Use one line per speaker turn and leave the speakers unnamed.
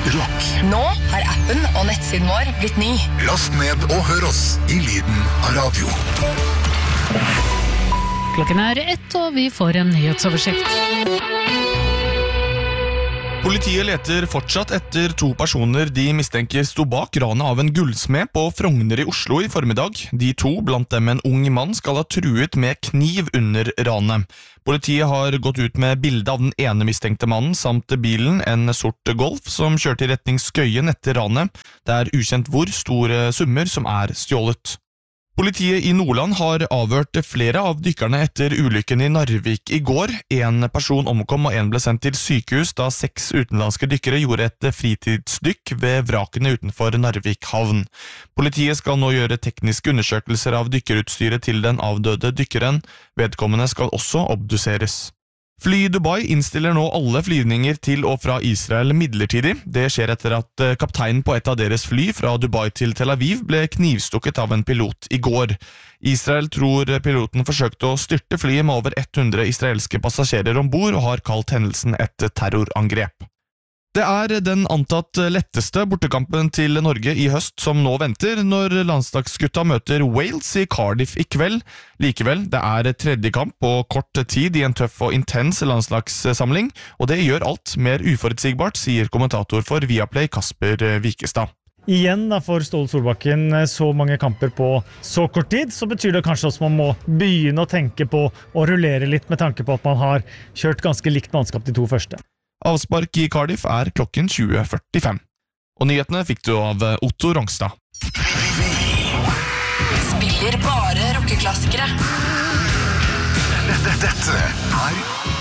rock.
Nå har appen og nettsiden vår blitt ny.
Last ned og hør oss i lyden av radio.
Klokken 1, og vi får en nyhetsoversikt.
Politiet leter fortsatt etter 2 personer de mistenker sto bak ranet av en gullsmed på Frogner i Oslo i formiddag. De 2, blant dem en ung mann, skal ha truet med kniv under ranet. Politiet har gått ut med bilde av den ene mistenkte mannen samt bilen, en sort Golf, som kjørte i retning Skøyen etter ranet. Det er ukjent hvor store summer som er stjålet. Politiet i Nordland har avhørt flere av dykkerne etter ulykken i Narvik i går. En person omkom og en ble sendt til sykehus da 6 utenlandske dykkere gjorde et fritidsdykk ved vrakene utenfor Narvik havn. Politiet skal nå gjøre tekniske undersøkelser av dykkerutstyret til den avdøde dykkeren. Vedkommende skal også obduseres. Fly Dubai innstiller nå alle flyvninger til og fra Israel midlertidig. Det skjer etter at kapteinen på et av deres fly fra Dubai til Tel Aviv ble knivstukket av en pilot i går. Israel tror piloten forsøkte å styrte flyet med over 100 israelske passasjerer ombord og har kalt hendelsen et terrorangrep. Det er den antatt letteste bortekampen til Norge i høst som nå venter, når landslagsgutta møter Wales i Cardiff i kveld. Likevel, det er 3. kamp på kort tid i en tøff og intens landslagssamling, og det gjør alt mer uforutsigbart, sier kommentator for Viaplay Kasper Wikestad.
Igjen da, for Ståle Solbakken, så mange kamper på så kort tid, så betyr det kanskje også man må begynne å tenke på å rullere litt med tanke på at man har kjørt ganske likt mannskap de 2 første.
Avspark i Cardiff er klokken 20:45. Og nyhetene fikk du av Otto Rongstad.
Spiller bare rockeklassikere.
Dette er